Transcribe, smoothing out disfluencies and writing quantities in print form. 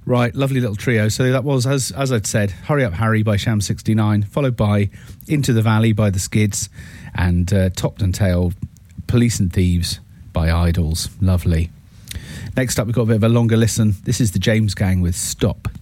Right, lovely little trio. So that was, as I'd said, Hurry Up Harry by Sham 69, followed by Into the Valley by the Skids, and topped and tail Police and Thieves by Idols. Lovely. Next up, we've got a bit of a longer listen. This is the James Gang with Stop.